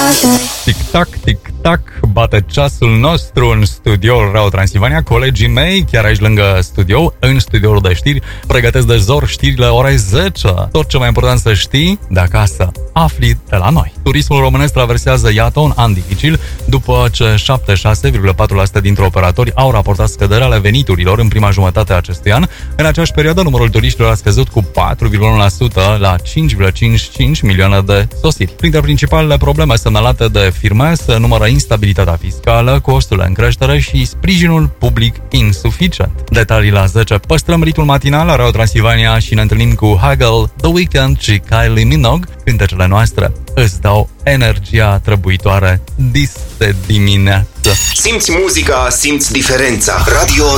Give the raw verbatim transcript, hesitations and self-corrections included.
Tic-tac, tic-tac, bate ceasul nostru în studioul Radio Transilvania. Colegii mei, chiar aici lângă studio, în studioul de știri, pregătesc de zor știrile ore zece. Tot ce mai important să știi de acasă, afli de la noi. Turismul românesc traversează, iată, un an dificil, după ce șaptezeci și șase virgulă patru la sută dintre operatori au raportat scăderea ale veniturilor în prima jumătate a acestui an. În aceeași perioadă, numărul turiștilor a scăzut cu patru virgulă unu la sută la cinci virgulă cincizeci și cinci milioane de sosiri. Printre principalele probleme semnalate de firme se numără instabilitatea fiscală, costurile în creștere și sprijinul public insuficient. Detalii la zece. Păstrăm ritmul matinal la Radio Transilvania și ne întâlnim cu Hagel, The Weeknd și Kylie Minogue. Cântecele noastre îți dau energia trebuitoare dis de dimineață. Simți muzica, simți diferența. Radio